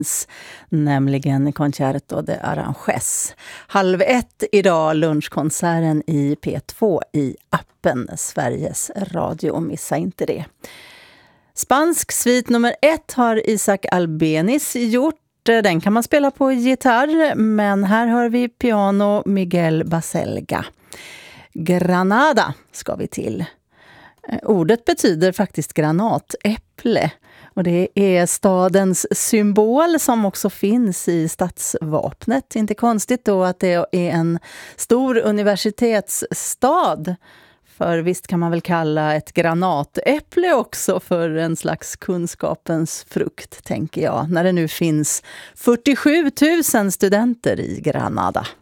nämligen Concerto de Aranjuez. 12:30 idag, lunchkonserten i P2 i appen Sveriges Radio. Missa inte det. Spansk svit nummer 1 har Isaac Albéniz gjort. Den kan man spela på gitarr, men här hör vi piano Miguel Baselga. Granada ska vi till. Ordet betyder faktiskt granatäpple. Och det är stadens symbol som också finns i stadsvapnet. Inte konstigt då att det är en stor universitetsstad. För visst kan man väl kalla ett granatäpple också för en slags kunskapens frukt, tänker jag. När det nu finns 47 000 studenter i Granada.